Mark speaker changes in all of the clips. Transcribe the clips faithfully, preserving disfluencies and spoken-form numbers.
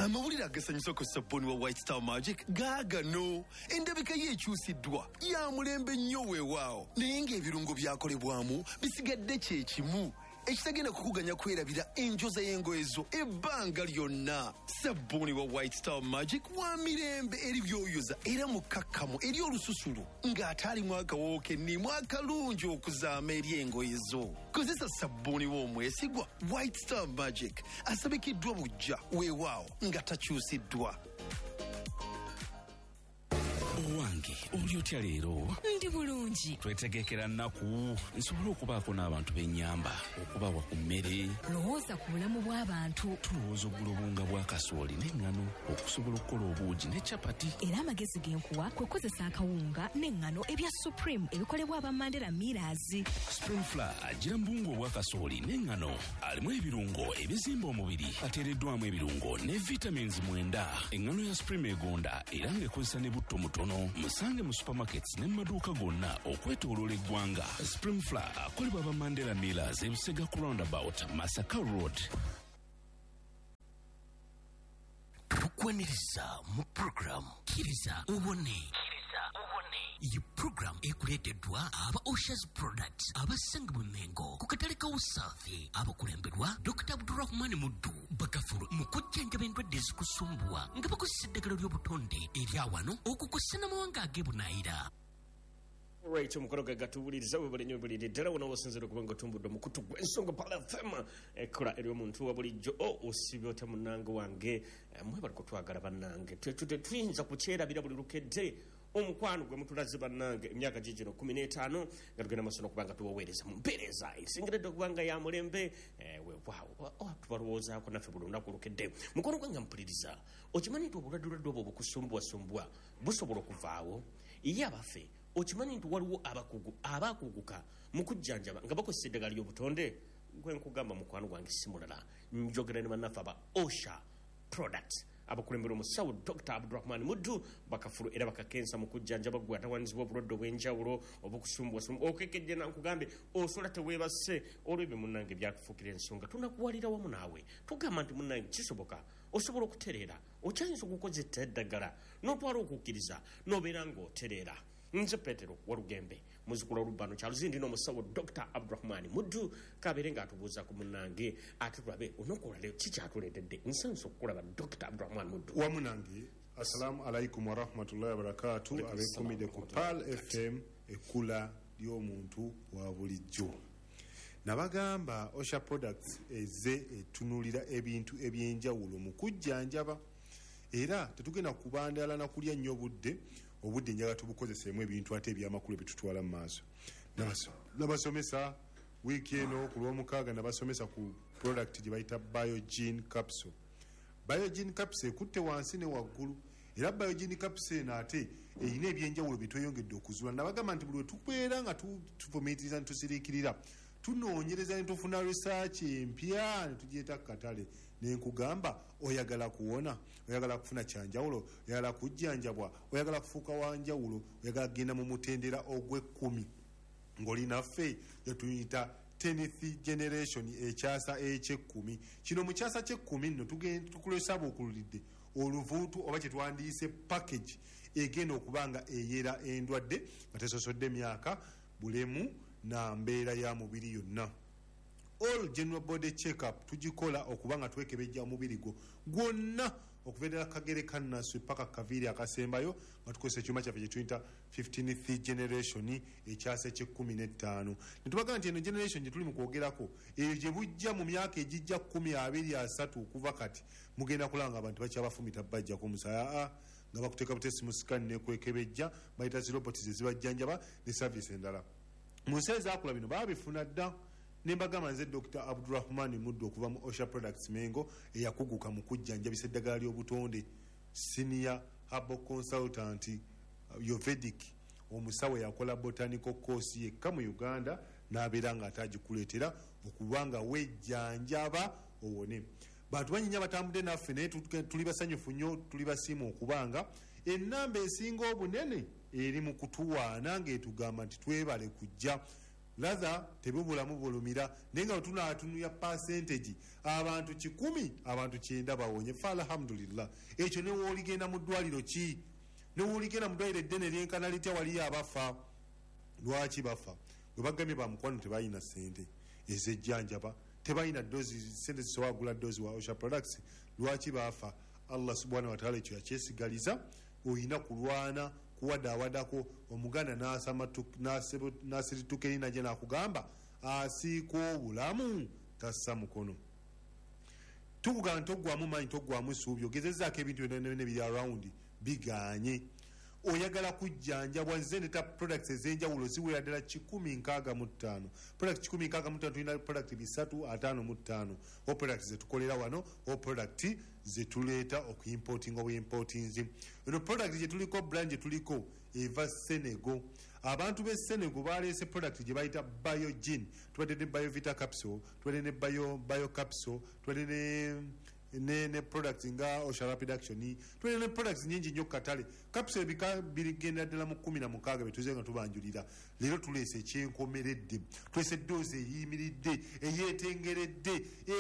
Speaker 1: amawulire agasanyusa ku sabbuuni wa White Star Magic gaagano. Endabika ye ekyusiddwa ya mulembe nnyo weewaawo, naye ng'ebirungo byakolebwamu bisigadde kye kimu ekitagenda kukuganya kwerabira enjoza y'engoye zo ebbanga lyonna. Sabbuuni wa White Star Magic wa mirembe eri byoyoza era mukakkamu eri olususulu ng'ate alimu akawoowo kennimu akalungi okuzaama eri engoye zo. Kozesa sabbuuni w'omwesigwa White Star Magic asabikiddwa bujja weewaawo nga takyusiddwa.
Speaker 2: Owange oli otya leero?
Speaker 3: Ndi bulungi.
Speaker 2: Twetegekera nnaku nsobola okubaako n'abantu b'ennyamba okubawa ku mmere.
Speaker 3: Lowooza ku bulamu bw'abantu.
Speaker 2: Tulowooza oggula obunga bwa kasooli n'eŋŋano okusobola okukola obuugi ne capati.
Speaker 3: Era amagezi g'enkuwa kwe kukozesa akawunga n'eŋŋano ebya Supreme ebikolebwa aba Mandela Millers.
Speaker 2: Supreme Flour agira mu buwunga obwa kasooli n'eŋŋano alimu ebirungo ebizimba omubiri, ateereddwamu ebirungo ne vitamins mwenda. Eŋŋano ya Supreme egonda era ng'ekozesa ne butto mutono. Musange mu supermarkets ne maduuka gonna okwetooloola eggwanga. Supreme Flour akolebwa aba Mandela Millers e Busega ku roundabout Masaka Road.
Speaker 4: Tukwaniriza mu program Kiriza Ubone. Iyi program ekuleeteddwa aba Oshas Products abasanga mu Mengo ku katale ka Usafi abakulembedwa Doctor Abdurrahman Muddu bakafulu mu kujjanjaba endwadde ezikusumbua nga bakozesa eddagala ly'obutonde eryawano okukosa n'amawanga ag'ebunaayira.
Speaker 5: Right, omukono gwe gatubuliriza bwe buli nnyo buliri ddala wona wasinzira okuba nga tumbudde omukutu gw'ensonga pala F M ekola eri omuntu wa bulijjo o osibye ota munnange wange mwebali kutwagala bannange tuyinza kukyerabira buli lukedde omukwano gwe mutulaze bannange emyaka gigino kumi n'etaano nga tugenda masono okubanga tubaweereza mu mpeereza esingiredde okubanga ya mulembe weewaawo tubalowoozaako naffe buli lunaku lukedde mukono gwe nga mpuliriza okimanyi nti obuladduladdu obwo obukusumbuwasumbwa busobola okuvaawo ye abaffe okimanyi nti waliwo abakugu abakuguka mu kujjanjaba nga bakozesa eddagala ly'obutonde gwe nkugamba mukwano gwange si mulala njogera ne bannaffe aba Osha Products abakulembera omusawo Doctor Abdurrahman Muddu bakafulu era bakakensa mu kujjanjaba gwe atawanizibwa obulwadde obw'enjawulo obukusumbuwasumbu okekedde nankugambe osobola teweebase olw'ebyo munnange byakufuukira ensonga tunakuwalira wamu naawe tugamba nti munnange kisoboka osobola okutereera okyayinza okukozesa eddagala n'otwala okukkiriza n'obeera ng'otereera. Nze Petero Walugembe muzukulu olubano kyaluzindi n'omusawo Doctor Abdurrahman Muddu kabeere ng'atubuuza ku munnange ate tulabe onokola leo kikyatuleetedde nsanso okukulaba Doctor Abdurrahman Muddu
Speaker 6: wamu nange. Assalamu alaikum warahmatullahi wabarakatuh abekumide ku Pal F M ekula ly'omuntu wa bulijjo. Nabagamba Osha Products eze etunulira ebintu ebyenjawulo mu kujjanjaba era tetugenda kubandala na kulya nnyo budde obudde njaga tubukozeseemu ebintu ate ebyamakulu ebitutwala mu maaso. Nabasomesa wiiki eno ku lw'omukaaga nabasomesa ku product gye bayita Biogene Capsule. Biogene Capsule ekutte wansi ne waggulu era Biogene Capsule eno ate erina ebyenjawulo bye tweyongedde okuzuula. Nabagamba nti buli we tubeera nga tuvumiitiriza ne tusiriikirira tunoonyereza ne tufuna research empya ne tugyeta katale ne nkugamba oyagala kuwona, oyagala kufuna kyanjawulo, oyagala kujjanjabwa, oyagala kufuuka wanjawulo, oyagala kugenda mu mutendera ogw'ekkumi ng'olinaffe yetuyita tenth generation ekyasa eky'ekkumi. Kino mu kyasa ky'ekkumi nno tukulesaba okululidde oluvuutu oba kyetwandiise package egenda okubanga eyera endwadde nga tesosodde myaka bulemu na mbeera ya mubiri yonna. All general body check-up tugikola okubanga twekebejja omubiri gwo gwonna okuvedera kagere kannaswe paka kaviiri akasembayo nga tukozesa ekyuma kyaffe kye tuyita fifteenth generation ekyasa eky'ekkumi n'ettaano. Ne tubagamba nti eno generation gye tuli mu kwogerako eyo gye bujja mu myaka egijja kkumi abiri asatu okuva kati mugenda kulanga abantu bakyabafumita bajjako omusaya nga bakuteeka butesi mu sikani nekwekebejja bayita ziroboti ze zibajjanjaba ne service endala. Mu nsi ezaakula bino baabifuna dda. Nembagamba nze Doctor Abdurrahman Muddu okuva mu Osha Products Mengo eyakuguka mu kujjanjabisa eddagala ly'obutonde senior herbal consultant Ayurvedic omusawo yakola botanical course yekka mu Uganda n'abeera nga atagikuleetera okubanga wejjanjaba owone. Bantu banyinya batambudde naffe naye tuli basanyufu nnyo tuli basiima okubanga ennamba esinga obunene eri mu kutuwaana ng'etugamba nti twebale kujja laza tebubulamu bulumira naye nga tunaatunuya percentage abantu kikumi abantu kyenda bawonye fa alhamdulillah ekyo newoligenda mu ddwaliro ki newoligenda mu ddwaliro eddene lyenkana litya waliyo abafa lwaki bafa bwe bagambye bamukwano tebalina sente ezejjanjaba tebalina dozi sente zisobola kugula dozi wa osha products lwaki bafa allah subhanahu wataala ekyo yakyesigaliza oyina kulwana kuwadaawadako omuganda nasirituka erina gye nakugamba asiika obulamu tassa mukono tukugamba ntoggwamu manyi toggwamu essuubi ogezezaako ebintu byonna biri around biganye oyagala kujjanjabwa nze neta products ez'enjawulo ziwera ddala kikumi nkaaga mu ttaano product kikumi nkaaga mu ttaano tulina product bisatu ataano mu ttaano o product zetukolera wano o product zetuleeta okuimportinga obuimportings eno product gyetuliko brand gyetuliko eva Senegal abantu b'e Senegal baleese product gye bayita Biogen tubadde ne Biovita capsule tubadde ne bio, bio capsule tubadde ne ne ne products nga Osha Rapid Action tubadde ne products nyingi nnyo katale capsule bika birigenda ddala mu kumi na mukaaga betuze nga tubanjulira leero tuleese ekyenkomeredde tuleese doozi eyiyimiridde eyeetengeredde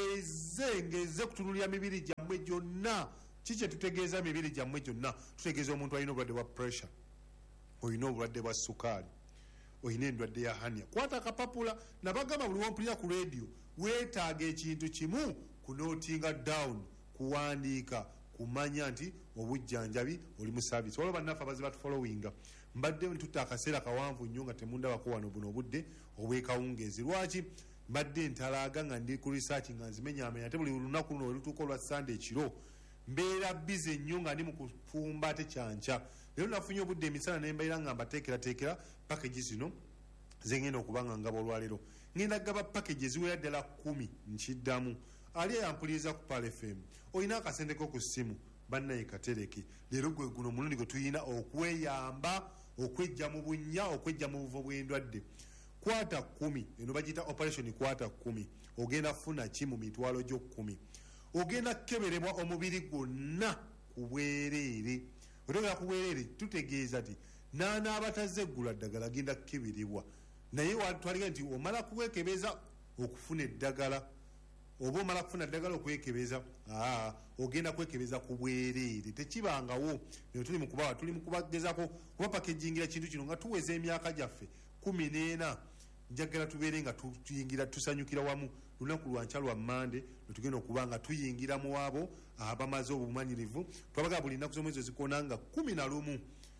Speaker 6: ezengeze kutunulira mibiri gyammwe gyonna kikye tutegeeza mibiri gyammwe gyonna tutegeeza omuntu alina obulwadde bwa pressure olina obulwadde bwa sukaali olina endwadde ya hania kwata akapapula nabagamba buli wompulira ku radio weetaaga ekintu kimu kunootinga down kuwandiika kumanya nti obujjanjabi oli mu service waliwo bannaffe abazi batufollowinga mbadde ntutta akaseera kawanvu nnyo nga temundabako wano buno obudde obwekawungeezi lwaki mbadde ntalaaga nga ndi ku research nga nzimenyamenya ate buli lunaku luno welutuuka olwa Sunday ekiro mbeera bize nnyo nga ndi mu kufumba ate kyanca leero nafunye obudde emisana ne mbeera nga mbateekerateekera package zino zengenda okubanga ngaba olwaleero ngenda gaba package ziwera ddala kumi nkiddamu ali yampuliriza ku Pal F M olina akasente ko ku ssimu bannaye katereke leero gwe guno mulundi gwe tuyina okweyamba okwejja mu bunnya okwejja mu buvo bw'endwadde kwata kumi eno bagita operation kwata kumi ogenda funa ki mu mitwalo gyo kumi ogenda keberebwa omubiri gwonna ku bwereere otogera ku bwereere tutegeeza ti naana abataze ggula ddagala agenda keberebwa naye twaliga nti omala kuwekebeza okufuna eddagala oba omala kufuna ddagala okwekebeza aa ogenda kwekebeza ku bwereere tekibangawo naye tuli mukubawa tuli mukubagezako kuba pakejingira kintu kino nga tuweza emyaka gyaffe kumi n'ena njagala tubeere nga tuyingira tusanyukira wamu lunaku lwanca lwa mmande netugenda okuba nga tuyingira mu abo abamaze obumanyirivu twabaga buli nnaku z'omwezi ezikoona nga kumi na lumu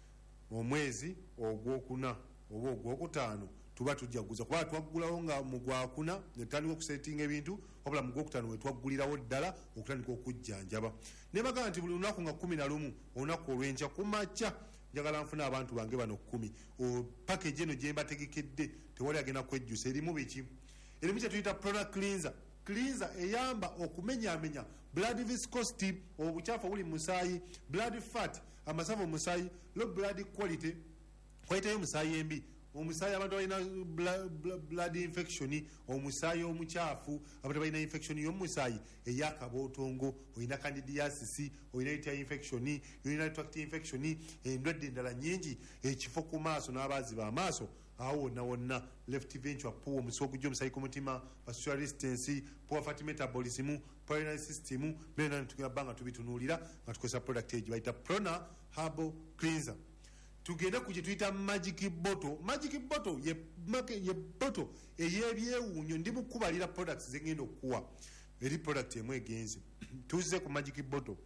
Speaker 6: omwezi ogwokuna oba ogwokutaano tuba tujaguza kuba twaggulawo nga mu gwakuna netutandika okusetinga ebintu wabula mu gwokutaano wetwaggulirawo ddala okutandika okujjanjaba ne bagamba nti buli lunaku nga kumi na lumu olunaku olw'enkya kumakya njagala nfuna abantu bange bano kumi package eno gye mbategekedde tewali agenda kwejjusa erimu biki erimu kye tuyita product cleanser cleanser eyamba okumenyaamenya blood viscosity obukyafu obuli mu musaayi blood fat amasavu mu musaayi low blood quality kwayitayo omusaayi embi omusaayi abantu balina blood infection omusaayi omukyafu abantu balina infection y'omusaayi eyakabootongo olina candidiasis olina uterine infection olina tract infection endwadde endala nyingi ekifo ku maaso n'abaazi b'amaaso awo wonna wonna left ventricle poor omusibo gujja omusaayi ku mutima vascular resistance poor fatty metabolism pulmonary system byonna netugenda bbanga tubitunuulira nga tukozesa product egi bayita Prona Herbal Cleanser tugenda ku kye tuyita magic bottle magic bottle ye, ye bottle ey'ebyewuunyo ndi mukubalira products zengenda okuwa eri product emu egenze tuzize ku magic bottle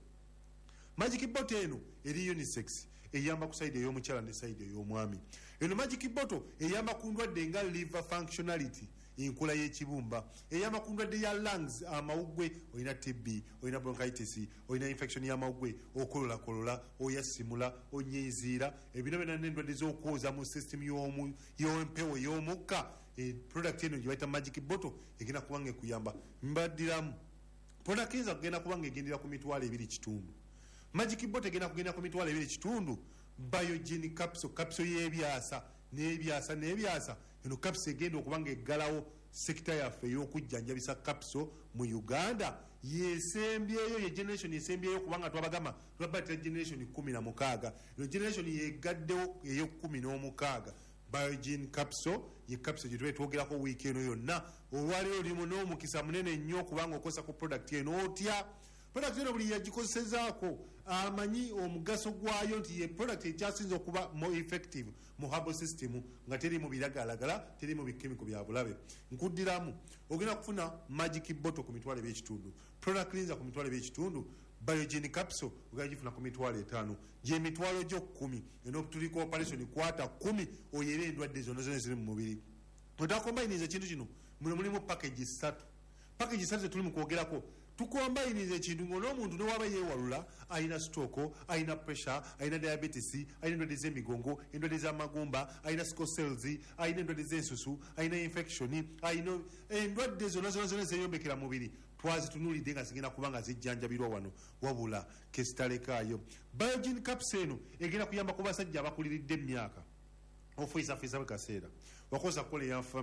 Speaker 6: magic bottle eno eri unisex eyamba ku side ey'omukyala ne side ey'omwami eno magic bottle eyamba ku ndwadde nga liver functionality enkula y'ekibumba eyamba ku ndwadde ya lungs amawugwe olina T B olina bronchitis olina infection y'amawugwe okololakolola oyasimula onyeyiziira ebino byonna n'endwadde z'okwoza mu system y'omu y'empewo y'omukka product eno gye bayita magic bottle egenda kubanga ekuyamba mbaddiramu product eza kugenda kubanga egendera ku mitwalo ebiri kitundu magic bottle egenda kugenda ku mitwalo ebiri kitundu Biogen capsule capsule y'ebyasa n'ebyasa n'ebyasa eno capsule egenda okubanga eggalawo sekita yaffe ey'okujjanjabisa capsule mu Uganda yesembyeyo ye generation yesembyeyo kubanga twabagamba twabatira generation kumi na mukaaga eno generation yegaddewo ey'okumi n'omukaaga Biogene capsule ye capsule gye twetwogerako wiiki eno yonna. Olwaleero limu n'omukisa munene nnyo kubanga okozesa ku product eno otya. Product eno buli yagikozesezaako amanyi omugaso gwayo nti ye product ekyasinza okuba more effective mu herbal system nga teri mu biragalagala, teri mu bikemiko bya bulabe. Nkuddiramu ogenda kufuna magic bottle ku mitwalo ebyekitundu, product cleanser ku mitwalo ebyekitundu, Biogene capsule ogenda gifuna ku mitwalo etaano, gye mitwalo gyo kkumi. Eno tuliko operation kwata kumi oyere endwadde zonna zonna ziri mu mubiri. Otakombayiniza ekintu kino muno mulimu package ssatu. Package ssatu tuli mu kwogerako. Tukombayiniza ekintu ng'omuntu ne waba yeewalula alina stroke, alina pressure, alina diabetes, alina endwadde z'emigongo, endwadde z'amagumba, alina sickle cells, alina endwadde z'ensusu, alina infection, alina endwadde zonna zonna zonna zeeyombekera mubiri. Twazitunuulidde nga zigenda kuba nga zijjanjabirwa wano wabula kesitalekaayo. Biogene capsule eno egenda kuyamba ku basajja abakuliridde emyaka ofuisafuisa bekaseera wakozesa kukola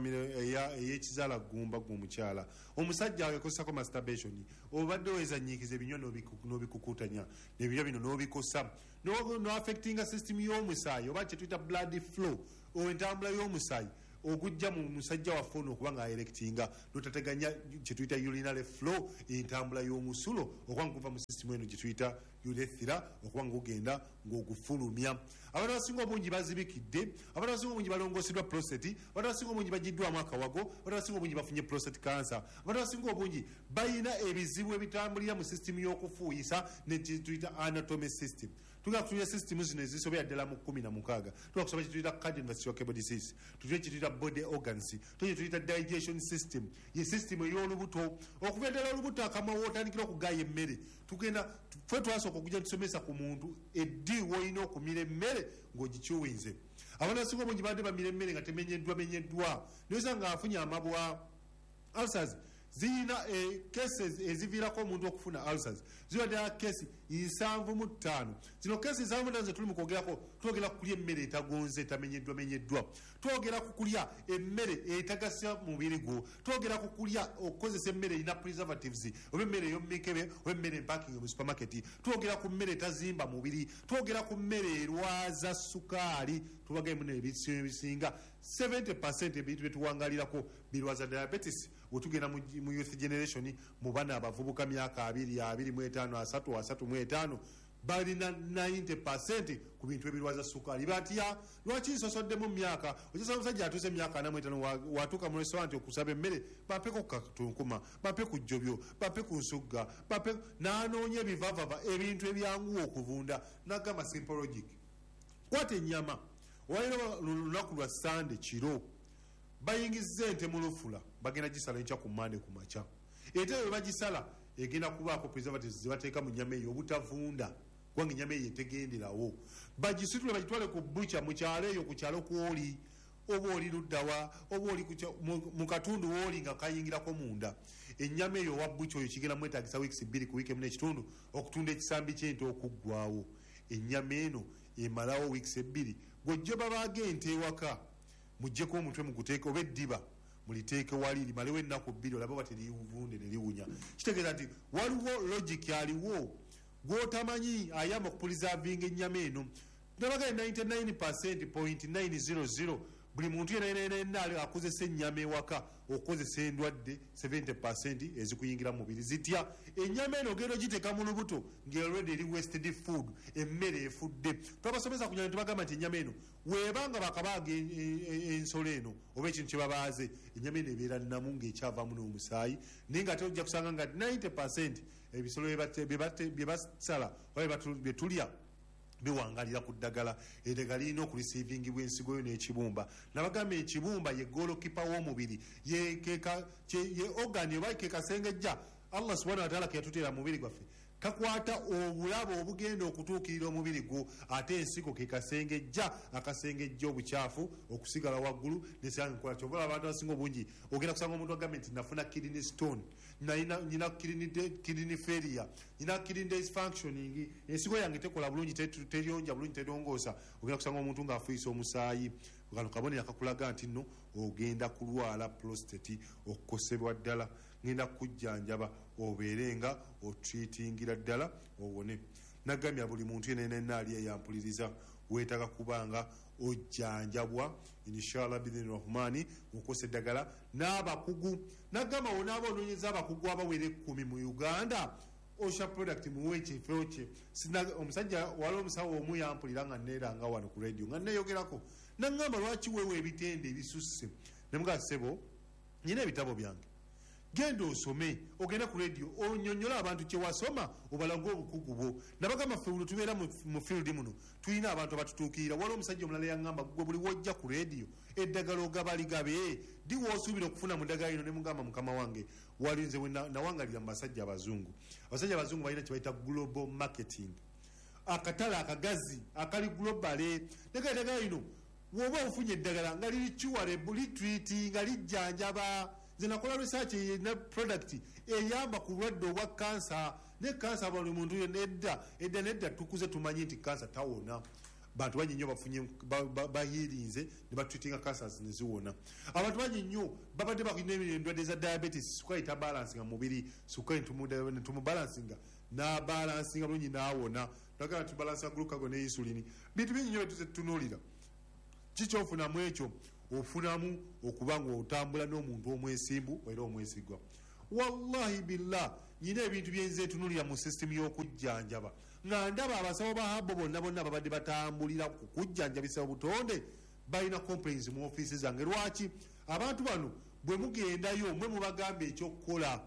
Speaker 6: ey'ekizaala gumba gw'omukyala. Omusajja akozesako masturbation obadde owezanyiikiza ebinywa n'obikukutanya nebyo bino n'obikosa noaffectinga system y'omusaayi oba kyetuyita blood flow entambula y'omusaayi ogujja mu musajja waffe ono okuba ng'aerectinga notateganya kyetuyita urinary flow entambula y'omusulo okuba ngakuva mu system eno gyetuyita urethra okuba ng'ogenda ng'ogufulumya. Abantu abasinga obungi bazibikidde, abantu abasinga obungi balongoseddwa prostate, abantu abasinga obungi bagiddwamu akawago, abantu abasinga obungi bafunye prostate cancer, abantu abasinga obungi balina ebizibu ebitambulira mu system y'okufuuyisa ne kyetuyita anatomy system. Tuga kutuya system zino ezisobera ddala mu kumi na mukaaga. Tuga kusoma kyetuyita cardiovascular disease, tutuye kyetuyita body organs, tutuye kyetuyita digestion system, ye system ey'olubuto. Okuva ddala olubuto akamwa w'otandikira okugaaya emmere, tugenda ffe twasooka okujja tusomesa ku muntu eddi w'olina okumira emmere ng'ogikiwinze. Abantu abasinga obungi badde bamira emmere nga temenyeddwa menyeddwa noyesa nga afunye amabwa. Ulcers ziyina cases eziviirako omuntu okufuna ulcers ziba ddala kesi nsanvu mu ttaano. Zino kesi nsanvu mu ttaano ze tuli mu kwogerako twogera ku kulya emmere etagonze etamenyeddwa menyeddwa, twogera ku kulya emmere etagasa mubiri gwo, twogera ku kulya okukozesa emmere erina preservatives oba emmere ey'omumikebe oba emmere empakingi mu supermarket, twogera ku mmere etazimba mubiri, twogera ku mmere erwaza sukaali. Tubagaemu n'ebisinga ebisinga seventy percent ebintu bye tuwangalirako birwaza diabetes. Wetugenda mu youth generation mu bana abavubuka myaka abiri abiri mu etaano asatu asatu mu etaano balina ninety percent ku bintu ebirwaza sukaali. Batya lwaki nsosodde mu myaka okisa omusajja atuuse emyaka ana mu etaano watuuka mu restaurant okusaba emmere bape ku katunkuma, bape ku jjobyo, bape ku nsugga, bape n'anoonya ebivavava ebintu ebyanguwa okuvunda n'agamba simple logic. Kwata ennyama walina lunaku lwa sande kiro bayingiza ente mu lufula bagenda gisala enkya ku mande ku makya. Ate bwe bagisala egenda kubaako preservatives zebateeka mu nnyama eyo obutavunda kubanga ennyama eyo etegenderawo. Bagisitule bagitwale ku bucha mu kyalo eyo ku kyalo kwoli oba oli luddawa oba oli mu katundu wooli nga kayingirako munda. Ennyama eyo owa bucha oyo kigenda mwetaagisa wiikisi bbiri ku wiiki emu n'ekitundu okutunda ekisambi ky'ente okuggwawo. Ennyama eno emalawo wiikisi ebbiri. Gojjo babaga ente ewaka mujjeko omutwe muguteeka oba eddiba muliteeke wali limalewo ennaku bbiri olaba bati livunde ne liwunya. Kitegeeza nti waliwo logic aliwo gw'otamanyi ayamba okupulizavinga ennyama eno. Nabaga ninety-nine percent point nine zero zero buli muntu yenna akozesa ennyama ewaka okukozesa endwadde seventy percent ezikuyingira mu mubiri zitya. Ennyama eno ogenda ogiteeka mu lubuto ng'already eri wasted food, emmere efudde. Twabasomesa ku nyama tubagamba nti ennyama eno weebanga bakabaaga ensolo eno oba ekintu kye babaaze ennyama eno ebeera nnamu ng'ekyavaamu n'omusaayi naye nga ate ojja kusanga nga ninety percent ebisolo bye basala oba bye tulya biwangalira ku ddagala. Eddagala lirina okulisivingibwa ensigo yo n'ekibumba. Nabagamba ekibumba ye goolokipa w'omubiri ye ogani oba ke kasengejja Allah subhanahu wa ta'ala ke yatuteera mu mubiri gwaffe kakwata obulabo obugenda okutuukirira omubiri gwo. Ate ensiko ke kasengejja akasengejja obukyafu okusigala waggulu nesanga nkola kyobola abantu abasinga obungi ogenda kusanga omuntu agambye nti nafuna kidney stone, nina kidney failure, nina kidney dysfunctioning, ensigo yange tekola bulungi, teriyonja bulungi, terongoosa. Ogenda kusanga omuntu ng'afuuyisa omusaayi. Kano kabonero akakulaga nti nno ogenda kulwala prostate okukosebwa ddala. Ngenda kujjanjaba obeere nga otreatingira ddala owone. Nagambya buli muntu yenna yenna ali eyampuliriza weetaaga kubanga ojjanjabwa inshallah bidhini rahmani mukosa eddagala n'abakugu nagamba wona abonoonyeza abakugu abawera ekkumi mu Uganda osha product muwe ekifo kye omusajja wali omusawo omu yampulira nga neeranga wano ku radio nga neeyogerako nagamba lwaki weewa ebitende ebisusse nemugaa ssebo nyina ebitabo byange genda osome ogenda ku radio onyonyola abantu kyewasoma obalaga obukugu bwo nabagamba ffe uno tubeera mu field muno tulina abantu abatutuukirira waliwo omusajja omulala yaŋŋamba gwe buli wojja ku radio eddagala ogabaligabe di woosuubira okufuna mu ddagala lino ne mugamba mukama wange walinze we nawangalira mu basajja abazungu abasajja abazungu balina kye bayita global marketing akatale akagazi akali globale naga eddagala lino woba ofunye eddagala nga liri cuwale litwiti nga lijjanjaba nze nakola research ne product eyamba ku bulwadde obwa kansa ne kansa buli muntu nedda edda nedda tukuze tumanyi nti kansa tawona bantu banyi nnyo bafunye bahirinze ne batwitinga cancers ne ziwona abantu banyi nnyo babadde balina endwadde za diabetes sukali tabalansinga mu mubiri sukali tumubalansinga n'abalansinga bulungi n'awona nagala tubalansinga glucagon ne insulin bintu bingi nnyo bye tutunuulira kikyofunamu ekyo ofunamu okuba nga otambula n'omuntu omwesimbu era omwesigwa wallahi billah nyina ebintu byenze tunulira mu system y'okujjanjaba nga ndaba abasawo ba habo bonna bonna babadde batambulira ku kujjanjabisa obutonde balina complaints mu ofiisi zange lwaki abantu bano bwe mugendayo mwe mubagamba ekyokukola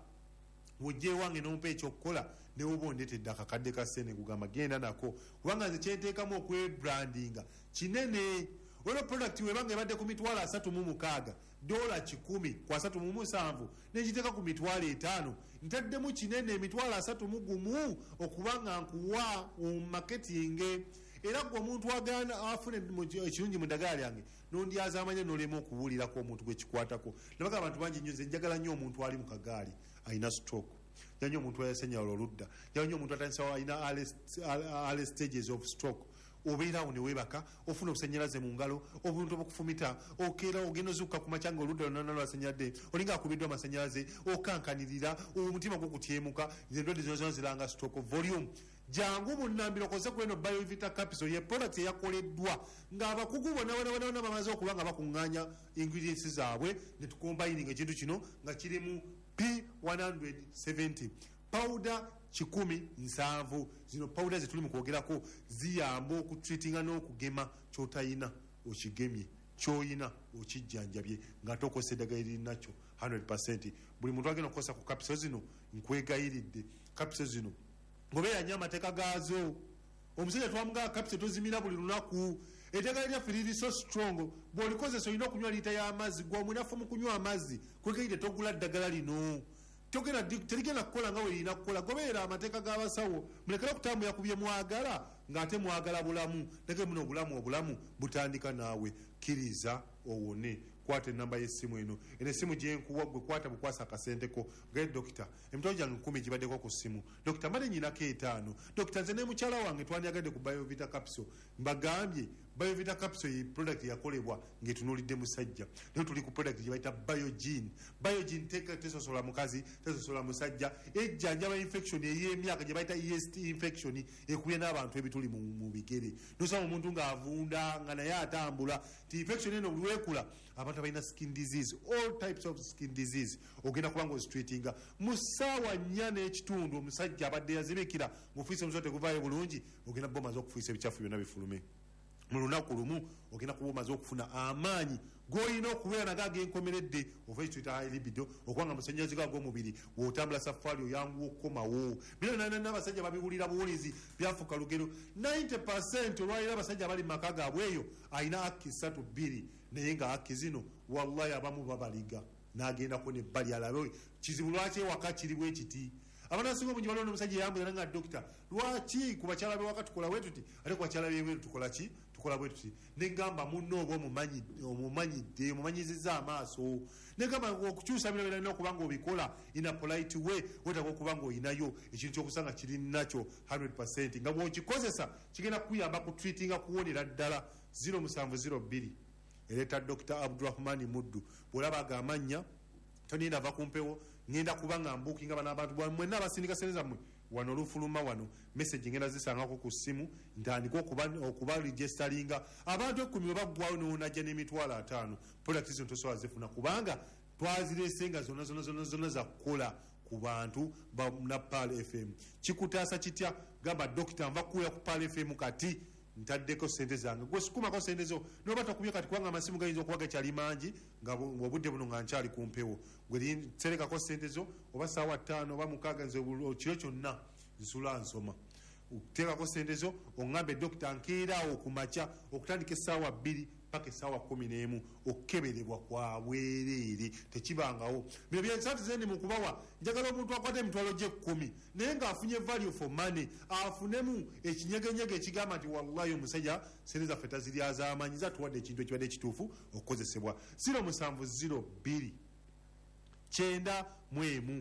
Speaker 6: wojje wange n'omupa ekyokukola newoba ondetedde akakadde ka ssene kugamba genda nako kubanga nze kyenteekamu okwebrandinga kinene wano product webanga ebadde ku mitwalo asatu mu mukaaga dola kikumi ku asatu mu musanvu nekiteeka ku mitwalo etaano ntaddemu kinene emitwalo asatu mu gumu okubanga nkuwa mu marketing era gwe omuntu agana afune ekirungi mu ddagala lyange nondyaza amanya nolema okubuulirako omuntu gwekikwatako nabaga abantu bangi nnyo nze njagala nnyo omuntu ali mu kagaali alina stroke yanyo omuntu ayasenyala oludda yanyo omuntu atandisa alina early stages of stroke obeerawo ne weebaka ofuna obusenyalaze mu ngalo obuntu obukufumita okeera ogenda ozuuka ku makyanga oludda lonana lwasenyaladde olinga akubiddwa amasenyalaze okankanirira omutima gukutyemuka nze endwadde zino zona ziranga stroke volume jangu munnambiro okozese ku eno biovita capsule ye product eyakoleddwa ng'abakugu bonabonabona bamaze okuba nga bakuŋŋaanya ingredients zaabwe ne tukombayininga ekintu kino nga kirimu p one seventy powder kikumi nsanvu zino powder zetuli mu kwogerako ziyamba okutreatinga n'okugema kyotayina okigemye kyoyina okijjanjabye nga tokosa eddagala lirinakyo one hundred percent buli muntu agenda okukosa ku capsule zino nkwegayiridde capsule zino ngobeera nnyo amateeka gaazo omusajja twamugaa capsule tozimira buli lunaku eddagala lyaffe liri so strong bw'olikozesa olina okunywa liita y'amazzi gwe omunafu mu kunywa amazzi kwegayidde togula ddagala lino togera terigenda kukola nga welina kukola gobeera amateeka g'abasawo mulekera okutambula ku bye mwagala ng'ate mwagala bulamu nage muno obulamu obulamu butandika naawe kkiriza owone kwata enamba y'essimu eno eno essimu gyenkuwa gwe kwata bukwasa akasenteko gaye dokita emitwalo gyange nkumi gibaddeko ku ssimu dokita mbadde nyinako etaano dokita nze ne mukyala wange twandyagadde ku biovita capsule mbagambye biovita capsule ye product yakolebwa ng'etunuulidde musajja naye tuli ku product gye bayita biogene biogene tesosola mukazi tesosola musajja ejjanjaba infection ey'emyaka gye bayita E S T infection ekubye n'abantu ebituli mu bigere nosaba omuntu ng'avunda nga naye atambula ti infection eno buli weekula abantu abalina skin disease all types of skin disease ogenda kubanga ozitreatinga mu ssaawa nnya n'ekitundu omusajja abadde yazibikira mufiisa omusozi teguvaayo bulungi ogenda kuba omaze okufiisa ebikyafu byonna bifulume mu lunaku lumu ogenda kuba omaze okufuna amaanyi g'olina okubeera nago ag'enkomeredde ova ekituyita libido okubanga amasannyalaze gago g'omubiri bw'otambula safaari oyanguwa okukomawo bino n'abasajja babiwulira buwulizi byafuuka lugero ninety percent olwaliro abasajja abali mu maka gaabwe eyo alina haki ssatu bbiri naye nga haki zino wallahi abamu babaliga n'agendako nebbali alabe kizibu lwaki ewaka kiri bwe kiti abantu asinga obungi baliwo n'omusajja eyambulira nga dokita lwaki ku bakyala bewaka tukola bwe tuti ate ku bakyala bebweru tukola ki tukola bwe tuti negamba munno oba omumanyidde omumanyizizza amaaso negamba okukyusa bino biralina okuba nga obikola in a polite way wetaka okuba nga olinayo ekintu kyokusanga kiri nakyo one hundred percent nga bwokikozesa kigenda kukuyamba ku treatinga kuwonera ddala zero musanvu zero bbiri ereeta dokita abdurahmani muddu bwolaba agamanya toninda ava kumpewo ngenda kuba nga mbuukinga bano abantu mwenna abasindika sente zammwe wano olufuluma wano message ngenda zisangako ku ssimu ntandika okuba registeringa abantu ekkumi bwe baggwawo nonajja n'emitwalo ataano product zino tosobola zifuna kubanga twaziresenga zonna zonna zonna zonna zakukola ku bantu na Pal F M. Kikutaasa kitya? Gamba dokita nva kuya ku Pal F M kati ntaddeko sente zange gwe sikumako sente zo noba takumye kati kubanga amasimu gayinza okuba gakyali mangi nga obudde buno nga nkyali ku mpewo gwe serekako sente zo oba saawa ttaano oba mukaaga nze kiro kyonna nsula nsoma okuteekako sente zo oŋŋambe dokita nkeeraawo ku makya okutandika essaawa bbiri paka essaawa kumi n'emu okukeberebwa kwa bwereere tekibangawo bino byensanti zendi mu kubawa njagala omuntu akwata emitwalo gy'ekkumi naye ng'afunye value for money afunemu ekinyegenyege ekigamba nti wallahi omusajja sente zaffe taziryazaamaanyi zatuwadde ekintu ekibadde ekituufu okukozesebwa ziro musanvu ziro bbiri kyenda mu emu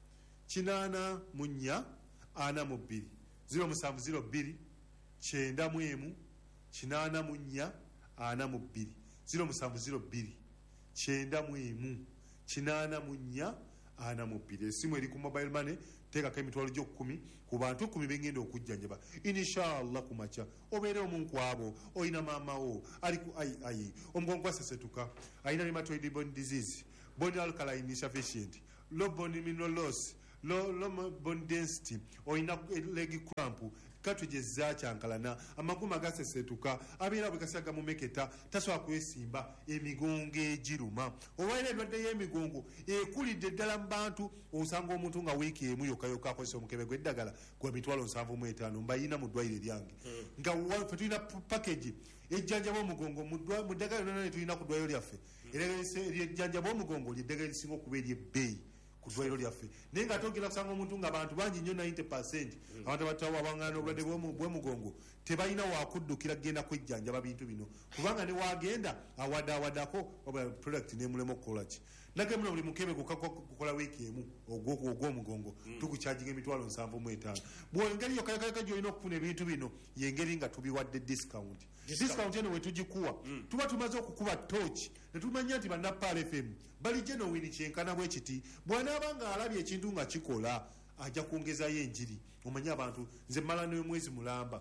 Speaker 6: kinaana mu nnya ana mu bbiri ziro musanvu ziro bbiri kyenda mu emu kinaana mu nnya ana mu bbiri ziro musanvu ziro bbiri kyenda mu emu kinaana mu nnya ana mu bbiri esimu eri ku mobile money teekako emitwalo gy'okkumi ku bantu kkumi bengenda okujjanjaba inshallah ku makya obeere omu ku abo olina maamawo ali ku ai omugongo gwasesetuka alina rheumatoid bone disease bone alkaline insufficient low bone mineral loss low, low bone density olina leg cramp katuje zakyankalana amaguma gasesetuka abeera bwe gasaga mu meketa tasobola kwesimba emigongo egiruma olwaira endwadde y'emigongo ekulidde ddala mu bantu osanga omuntu nga wiiki emu yokayoka akozesa omukebe gw'eddagala gwa mitwalo nsanvu mu etaano mbayina mu ddwaliro lyange nga ffe tulina package ejjanjaba omugongo mu ddagala lyonna ne tulina ku ddwaliro lyaffe era eryejjanjaba omugongo lyeddagala erisinga okuba eryebbeeyi ku ddwaliro lyaffe naye nga togenda kusanga omuntu nga abantu bangi nnyo ninety percent abantu abatawo abangana obulwadde bw'emugongo tebalina wakuddukira kgenda kwejjanjaba bintu bino kubanga ne wagenda awadaawadako product nemulema okukolaki nage muno buli mukebe gukukola wiiki emu ogw'omugongo tukukyajinga emitwalo nsanvu mu etaano bwengeri yokayakayaka gyolina okufuna ebintu bino yengeri nga tubiwadde discount discount eno wetugikuwa tuba tumaze okukuba tochi netumanya nti banna Pal F M bali genuine kyenkana bwe kiti bw'anaaba nga alabye ekintu nga kikola ajja kwongezayo enjiri omanye abantu nze mmala n'omwezi mulamba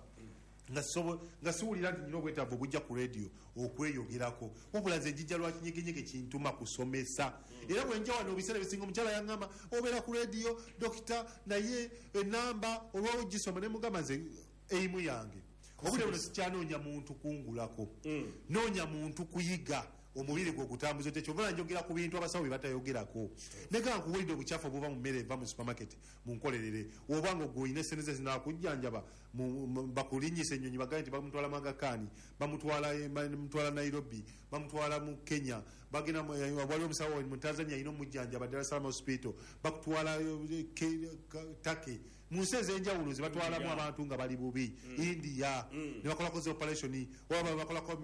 Speaker 6: nga siwulira nti nyina obwetaavu obujja ku radio okweyogerako wabula nze njijja lwa kinyegenyege kintuma kusomesa era bwe nja wano ebiseera bisinga omukyala yaŋŋamba obeera ku radio dokita naye enamba olwogisoma ne mugamba nze eimu yange obudde buno sikyanoonya muntu kungulako noonya muntu kuyiga omubiri gwe okutambuza tekyova njogera ku bintu abasawo bye batayogerako negamba nkuwulidde obukyafu obuva mu mmere eva mu supermarket munkolerere oba nga ogwe olina esente ze zinakujjanjaba bakulinyisa ennyonyi bagaye nti bamutwala mu Agakani bamutwala Nairobi bamutwala mu Kenya bagenda waliwo omusawo mu Tanzania alina omujjanjaba Dar es Salaam hospital bakutwala Take mu nsi ez'enjawulo ze batwalamu abantu nga bali bubi India ne bakolako zi operation oba bakolako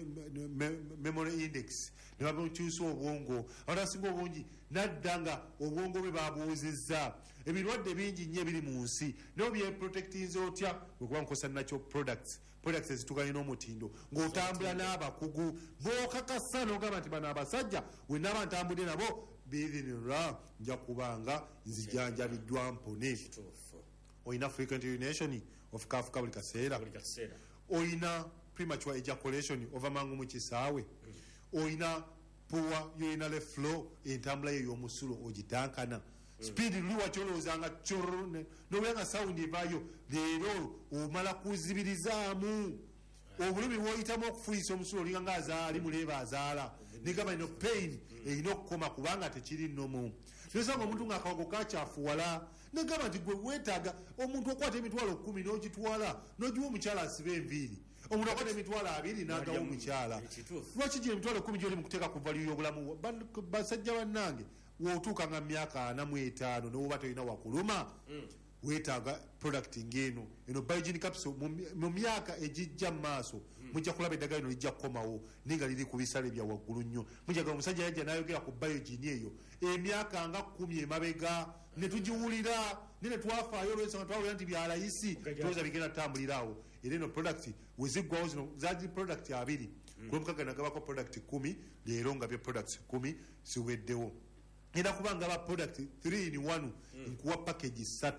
Speaker 6: memory index ne bamukyusa obwongo abantu asinga obungi nadda nga obwongo bwe babuwozezza ebirwadde bingi nnyo ebiri mu nsi naye byeprotectinze otya wekuba nkosa nakyo products products ezitukanye n'omutindo ng'otambula n'abakugu bookakasa n'ogamba nti bano abasajja wenaba ntambudde nabo birinira nja kubanga nzijanjabiddwa mpone oyina frequent urination of kafuka buli kaseera oyina premature ejaculation ova mangu mu kisaawe oyina poor urinary flow entambula yo y'omusulo ogitankana speed luli wakyolowoozanga cyorone nobulanga sawundi evaayo leero omala kuzibirizaamu obulumi bwoyitamu okufuuyisa omusulo olinga nga azaali muleeba azaala negamba ino pain erina okukoma kubanga tekiri nnomu nosanga omuntu ngaakawago kakyafuwala negamba nti gwe weetaaga omuntu okwata emitwalo kumi n'ogitwala n'ogiwa omukyala asiba enviiri omuntu akwata emitwalo abiri n'agawa omukyala lwaki gye emitwalo kumi gyoli mu kuteeka ku value y'obulamu basajja bannange wootuuka nga myaka ana mu etaano nowoba tolina wakuluma weetaaga product ng'eno eno Biogen capsule mu myaka egijja mu maaso mujja kulaba eddagala lino lijja kukomawo naye nga liri ku bisale bya waggulu nnyo mujjaga omusajja yajja n'ayogera ku Biogen eyo emyaka nga kkumi emabega ne tugiwulira ne ne twafaayo olwensonga twawulira nti byalayisi tulowooza bigenda tutambuliraawo era eno product weziggwawo zino zaali product abiri kulwomukaga nagabako product kumi leero nga bye products kumi siweddewo era kubanga ba product three in one nkuwa package ssatu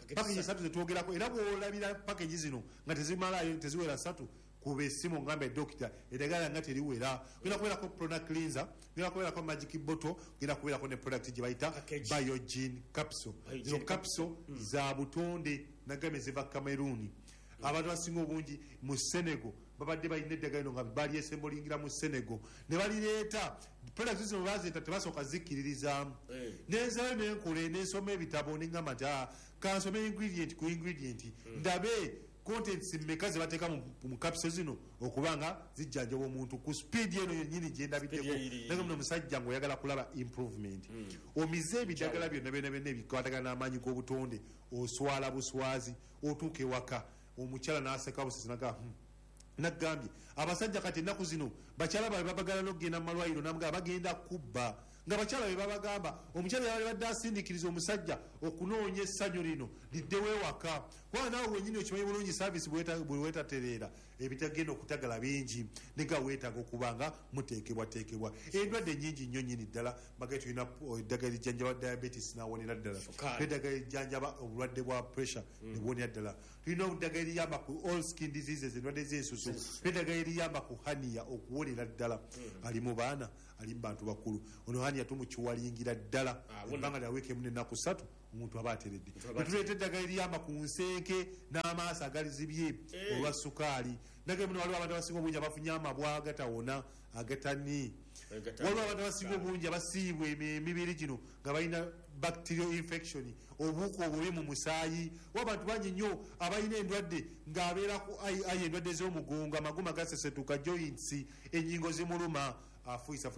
Speaker 6: package esatu zetwogerako era bwolabira package zino nga tezimalayo teziwera satu kuba essimu ngamba edokita eddagala nga teriwera genda kubeerako product cleanser genda kubeerako magic bottle genda kubeerako ne product gye bayita Biogen capsule zino capsule za butonde nagame ziva Cameroon abantu basinga obungi mu Senegal babadde balina eddagala lino nga balyesembolingira mu Senegal ne balireeta product zino bazeeta tebasooka zikkiririzaamu nenzayo nenkula nensoma ebitabo nengamba nti kansome ingredient ku ingredient ndabe contents mmeka ze bateeka mu capsule zino okuba nga zijjanjaba omuntu ku speed eno yennyini gyendabiddeko naye muno musajja ng'oyagala kulaba improvement omize ebiddagala byonna byonna byonna ebikwatagana n'amaanyi g'obutonde oswala buswazi otuuka ewaka omukyala n'aseka busesi naga nagambye abasajja kati ennaku zino bakyala babe babagala n'okugenda mu malwaliro namugamba bagenda kubba nga bakyala be babagamba omukyala yabali badde asindikiriza omusajja okunoonya essanyu lino liddewo ewaka kubanga naawe wenyini okimanyi bulungi saavisi bwe weetatereera ebitagenda okutagala bingi nega weetaaga okubanga muteekebwateekebwa endwadde ennyingi nnyo nnyini ddala bagaye tulina eddagala lijjanjaba diabetes nawonera ddala eddagala lijjanjaba obulwadde bwa pressure ne buwonera ddala tulina eddagala eriyamba ku all skin diseases endwadde z'ensusu n'eddagala eriyamba ku haniya okuwonera ddala ali mu baana ali mu bantu bakulu ono haniya tumukiwalingira ddala ebbanga lya wiiki emu n'ennaku ssatu omuntu aba ateredde netuleeta eddagala eriyamba ku nsenke n'amaaso agalizibye olwa sukaali nage muno waliwo abantu abasinga obungi abafunye amabwa agatawona agatani waliwo abantu abasinga obungi abasiibwa emibiri gino nga balina bacterial infection obuuka obubi mu musaayi wabantu bangi nnyo abalina endwadde ng'abeeraku ayi endwadde z'omugongo amaguma gasesetuka joints ennyingo zimuluma afuisa